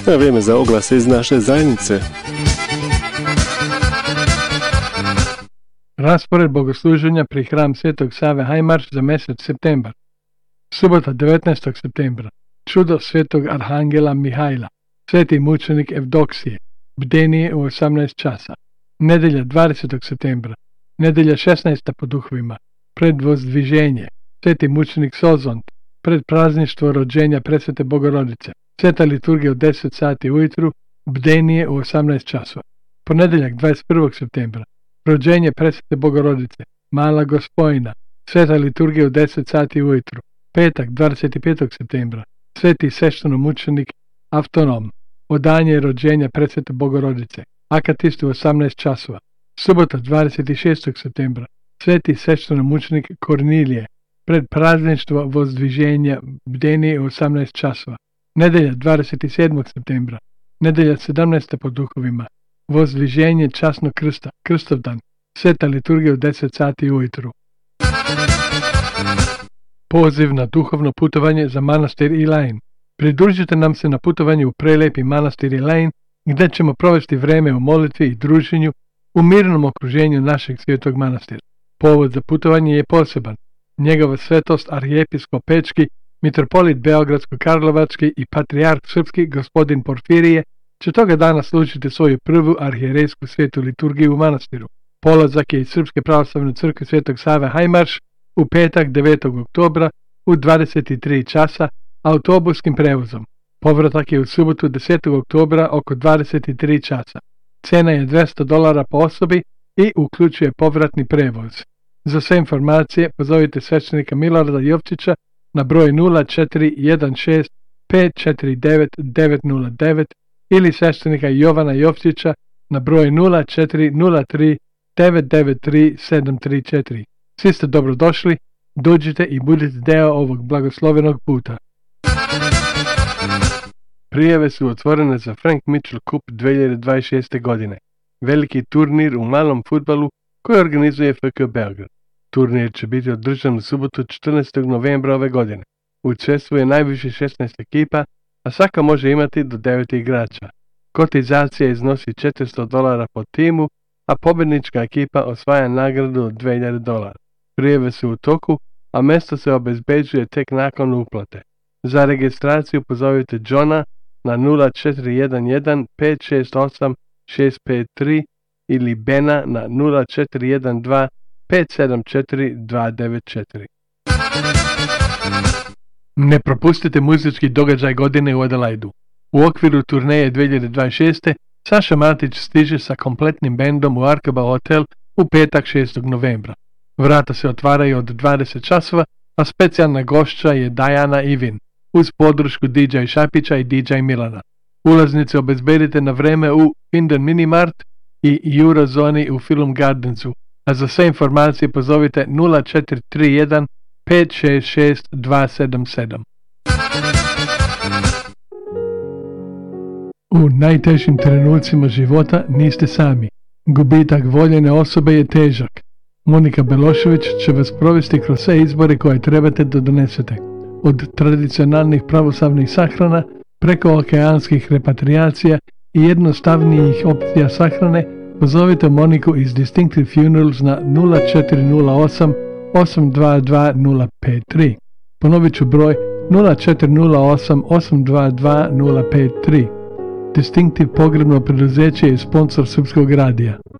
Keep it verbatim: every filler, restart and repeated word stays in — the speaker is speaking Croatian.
A vrijeme za oglase iz naše zajednice. Raspored bogosluženja pri hram Svetog Save Hajmarš za mjesec septembar. Subota devetnaestog septembra. Čudo Svetog Arhangela Mihajla. Sveti mučenik Evdoksije. Bdenije u osamnaest časa. Nedelja dvadesetog septembra. Nedelja šesnaesta po duhovima. Predvozdviženje. Sveti mučenik Sozont. Pred prazništvo rođenja Presvete Bogorodice. Sveta liturgija u deset sati ujutru. Bdenije u osamnaest časova. Ponedeljak dvadeset prvog septembra. Rođenje Presvete Bogorodice. Mala Gospojina. Sveta liturgija u deset sati ujutru. Petak dvadeset petog septembra. Sveti sveštenomučenik Avtonom. Odanje rođenja Presvete Bogorodice. Akatisti u osamnaest časova. Subota dvadeset šestog septembra. Sveti sveštenomučenik Kornilije. Pred prazništvo vozdviženja Bdenije u osamnaest časova. Nedelja dvadeset sedmog septembra. Nedelja sedamnaesta po duhovima. Vozdviženje časnog krsta. Krstovdan. Sveta liturgija u deset sati ujutru. Poziv na duhovno putovanje za manastir Ilain. Pridružite nam se na putovanje u prelijepi manastir Ilain, gdje ćemo provesti vreme u molitvi i druženju u mirnom okruženju našeg svetog manastira. Povod za putovanje je poseban. Njegova svetost arhijepiskop Pečki, mitropolit Beogradsko-Karlovački i patrijarh srpski gospodin Porfirije će toga dana služiti svoju prvu arhijerejsku svetu liturgiju u manastiru. Polazak je iz Srpske pravoslavne crkve Svetog Save Hajmarš u petak devetog oktobra u dvadeset tri časa autobuskim prevozom. Povratak je u subotu desetog oktobra oko dvadeset tri časa. Cena je dvjesto dolara po osobi i uključuje povratni prevoz. Za sve informacije pozovite svećenika Milorada Jovčića na broj nula četiri jedan šest pet četiri devet devet nula devet ili svećenika Jovana Jovčića na broj nula četiri nula tri devet devet tri sedam tri četiri. Svi ste dobrodošli, dođite i budite deo ovog blagoslovenog puta. Prijave su otvorene za Frank Mitchell Cup dvije hiljade dvadeset šeste. godine, veliki turnir u malom fudbalu koji organizuje F K Beograd. Turnir će biti održan u subotu četrnaestog novembra ove godine. Učestvuje najviše šesnaest ekipa, a svaka može imati do devet igrača. Kotizacija iznosi četiristo dolara po timu, a pobjednička ekipa osvaja nagradu od dvije hiljade dolara. Prijave su u toku, a mjesto se obezbeđuje tek nakon uplate. Za registraciju pozovite Johna na nula četiri jedan jedan pet šest osam šest pet tri ili Bena na nula četiri jedan dva pet sedam četiri dva devet četiri. Ne propustite muzički događaj godine u Adelaidu. U okviru turneje dvije hiljade dvadeset šeste. Saša Matić stiže sa kompletnim bendom u Arkaba Hotel u petak šestog novembra. Vrata se otvaraju od dvadeset časova, a specijalna gošća je Dajana Ivin, uz podršku D J Šapića i D J Milana. Ulaznice obezbedite na vreme u Finden Minimart i Eurozoni u Film Gardensu, a za sve informacije pozovite nula četiri tri jedan pet šest šest dva sedam sedam. U najtežim trenucima života niste sami. Gubitak voljene osobe je težak. Monika Belošević će vas provesti kroz sve izbore koje trebate da donesete. Od tradicionalnih pravoslavnih sahrana, preko okeanskih repatriacija i jednostavnijih opcija sahrane, pozovite Moniku iz Distinctive Funerals na nula četiri nula osam osam dva dva nula pet tri. Ponovit ću broj nula četiri nula osam osam dva dva nula pet tri. Distinctive pogrebno preduzeće je sponsor Srpskog radija.